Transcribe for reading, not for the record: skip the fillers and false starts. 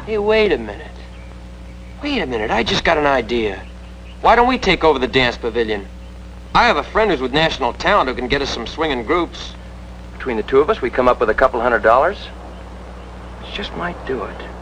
Hey, wait a minute. Wait a minute, I just got an idea. Why don't we take over the dance pavilion? I have a friend who's with National Talent who can get us some swinging groups. Between the two of us, we come up with $200. It just might do it.